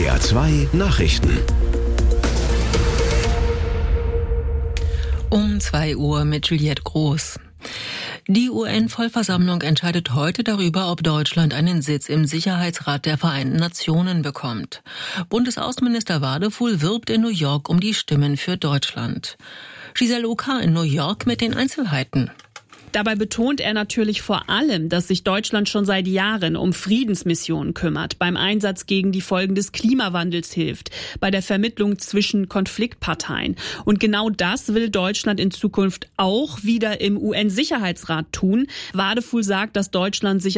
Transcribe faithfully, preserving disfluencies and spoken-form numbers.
R T L zwei Nachrichten. Um zwei Uhr mit Juliette Groß. Die U N-Vollversammlung entscheidet heute darüber, ob Deutschland einen Sitz im Sicherheitsrat der Vereinten Nationen bekommt. Bundesaußenminister Wadefuhl wirbt in New York um die Stimmen für Deutschland. Giselle Oka in New York mit den Einzelheiten. Dabei betont er natürlich vor allem, dass sich Deutschland schon seit Jahren um Friedensmissionen kümmert, beim Einsatz gegen die Folgen des Klimawandels hilft, bei der Vermittlung zwischen Konfliktparteien. Und genau das will Deutschland in Zukunft auch wieder im U N-Sicherheitsrat tun. Wadefuhl sagt, dass Deutschland sich